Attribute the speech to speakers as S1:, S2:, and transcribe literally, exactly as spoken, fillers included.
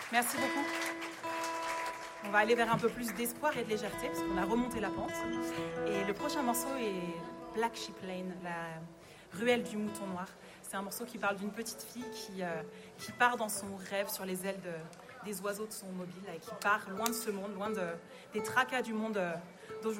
S1: Merci beaucoup. On va aller vers un peu plus d'espoir et de légèreté, parce qu'on a remonté la pente. Et le prochain morceau est Black Sheep Lane, la ruelle du mouton noir. C'est un morceau qui parle d'une petite fille qui, euh, qui part dans son rêve sur les ailes de, des oiseaux de son mobile et qui part loin de ce monde, loin de, des tracas du monde euh,